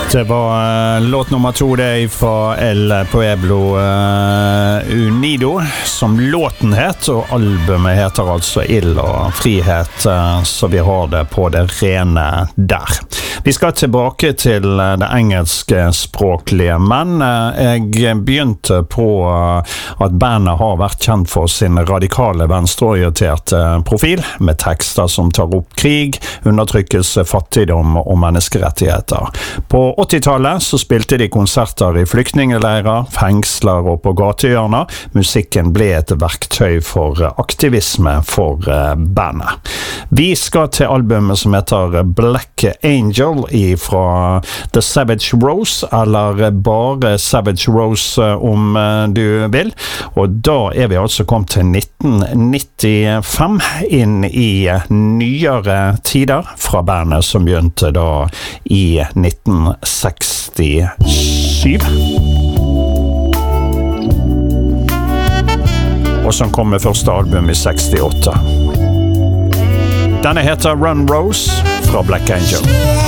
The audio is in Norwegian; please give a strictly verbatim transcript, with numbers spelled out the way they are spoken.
Det var uh, låt nummer to det fra El Pueblo uh, Unido, som låten het, og albumet heter altså Ild og frihet, uh, så vi har det på det rene der. Vi skal tilbake til uh, det engelske språklige, men uh, jeg begynte på uh, at bandet har vært kjent for sin radikale venstreorienterte profil, med tekster som tar opp krig, undertrykkelse, fattigdom og menneskerettigheter. På åttitallet så spilte de konserter i flyktningeleirer, fengsler og på gatehjørner. Musikken ble et verktøy for aktivisme for bandet. Vi skal til albumet som heter Black Angel fra The Savage Rose, eller bare Savage Rose om du vil. Og da er vi altså kommet til nitten nittifem, inn i nyere tider fra bandet som begynte da i nitten sekstisju. Og som kom med første album i sekstiåtte. Denne heter Run Rose fra Black Angel.